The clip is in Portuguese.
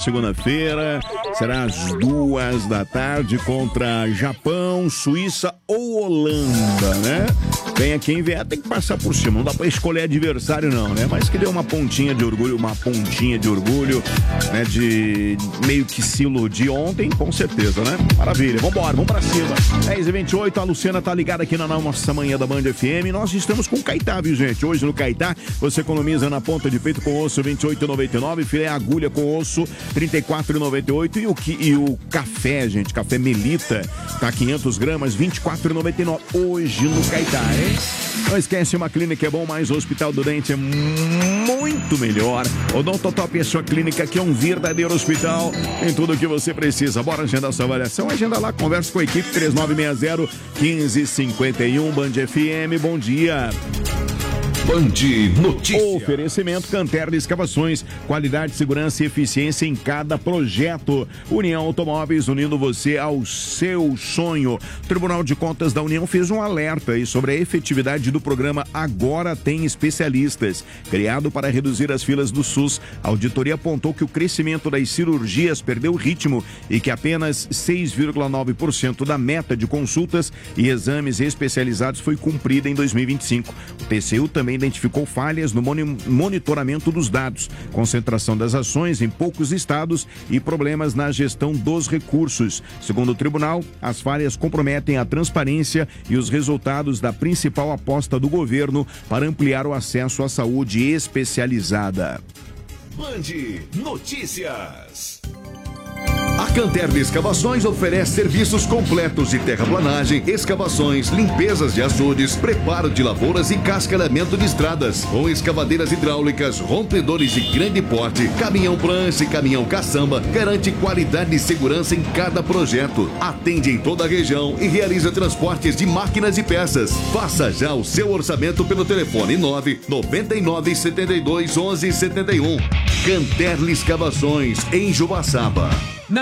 segunda-feira. Será às 2h contra Japão, Suíça ou Holanda, né? Vem aqui em vier, tem que passar por cima. Não dá pra escolher adversário, não, né? Mas que deu uma pontinha de orgulho, né? De meio que se iludir ontem, com certeza, né? Maravilha, vambora, vamos pra cima. 10h28, a Luciana tá ligada aqui na nossa manhã da Band FM. Nós estamos com Caetá, viu, gente? Hoje no Caetá, você economiza na ponta de peito com osso, R$28,99. Filé agulha com osso, R$34,98. E o café, gente, café Melita, tá 500 gramas, R$24,99. Hoje no Caetá, hein? Não esquece, uma clínica é bom, mas o Hospital do Dente é muito melhor. Odontotop é sua clínica, que é um verdadeiro hospital. Tem tudo o que você precisa. Bora agendar sua avaliação. Agenda lá, conversa com a equipe. 3960-1551. Band FM, bom dia. Band Notícias. Oferecimento Canterli Escavações. Qualidade, segurança e eficiência em cada projeto. União Automóveis, unindo você ao seu sonho. O Tribunal de Contas da União fez um alerta aí sobre a efetividade do programa Agora Tem Especialistas. Criado para reduzir as filas do SUS, a auditoria apontou que o crescimento das cirurgias perdeu o ritmo e que apenas 6,9% da meta de consultas e exames especializados foi cumprida em 2025. O TCU também identificou falhas no monitoramento dos dados, concentração das ações em poucos estados e problemas na gestão dos recursos. Segundo o tribunal, as falhas comprometem a transparência e os resultados da principal aposta do governo para ampliar o acesso à saúde especializada. Band Notícias. A Canterli Escavações oferece serviços completos de terraplanagem, escavações, limpezas de açudes, preparo de lavouras e cascalhamento de estradas, com escavadeiras hidráulicas, rompedores de grande porte, caminhão prancha e caminhão caçamba, garante qualidade e segurança em cada projeto. Atende em toda a região e realiza transportes de máquinas e peças. Faça já o seu orçamento pelo telefone 999721171. Canterli Escavações, em Joaçaba.